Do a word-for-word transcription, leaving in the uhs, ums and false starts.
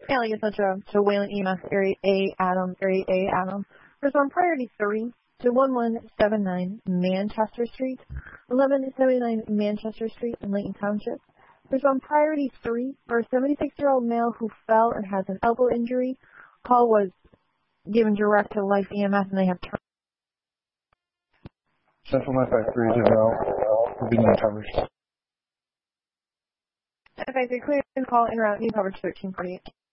Allie is such a to Wayland E M S Area A Adam Area A Adam. Respond priority three to one one seven nine Manchester Street, eleven seventy-nine Manchester Street in Layton Township. Respond priority three for a seventy-six-year-old male who fell and has an elbow injury. Call was given direct to Life E M S and they have turned. Central nine five three zero, beginning coverage. nine five three clear and call in route new coverage thirteen forty-eight.